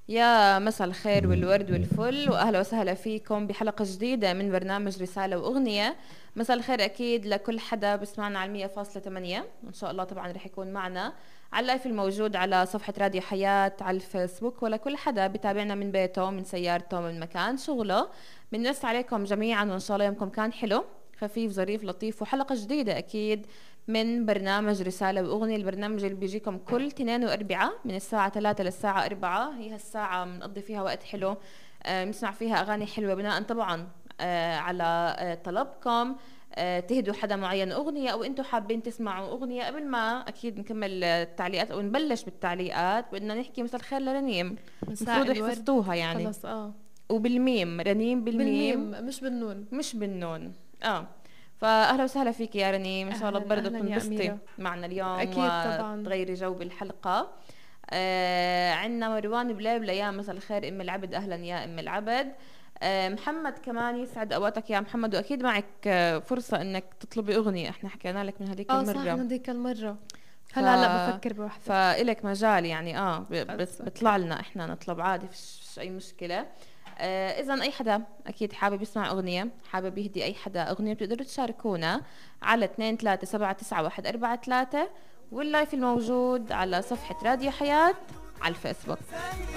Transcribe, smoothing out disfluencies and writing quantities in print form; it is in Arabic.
يا مساء الخير والورد والفل، واهلا وسهلا فيكم بحلقه جديده من برنامج رساله واغنيه. مساء الخير اكيد لكل حدا بسمعنا على 100.8، وان شاء الله طبعا رح يكون معنا على اللايف الموجود على صفحه راديو حياه على الفيسبوك، ولكل حدا بتابعنا من بيته من سيارته من مكان شغله. بنمس عليكم جميعا، وان شاء الله يومكم كان حلو خفيف ظريف لطيف، وحلقه جديده اكيد من برنامج رسالة وأغنية. البرنامج اللي بيجيكم كل تنين وأربعة من الساعة 3 للساعة 4. هي هالساعة بنقضي فيها وقت حلو، بنسمع فيها أغاني حلوة بناء طبعا على طلبكم. تهدوا حدا معين أغنية، أو أنتوا حابين تسمعوا أغنية. قبل ما أكيد نكمل التعليقات أو نبلش بالتعليقات، بدنا نحكي مساء الخير لرنيم. مساء المفروض الورد. حفظتوها يعني. خلص وبالميم رنيم، بالميم مش بالنون. مش بالنون. فاهلا وسهلا فيك يا رنيم، ان شاء الله اهلا برضه اهلا يا بتنبسطي اميره. معنا اليوم اكيد طبعا. وتغيري جو بالحلقه. عندنا مروان بليبله، يا مساء الخير ام العبد، اهلا يا ام العبد. محمد كمان يسعد اوقاتك يا محمد، واكيد معك فرصه انك تطلبي اغنيه، احنا حكينا لك من هذيك صح، المره. من ديك المره. ف... هلا بفكر بوحده. فإلك مجال يعني بس بيطلع لنا احنا نطلب عادي، فيش اي مشكله. اذا اي حدا اكيد حابب يسمع اغنيه، حابب يهدي اي حدا اغنيه، بتقدروا تشاركونا على 2379143 واللايف الموجود على صفحه راديو حياه على الفيسبوك.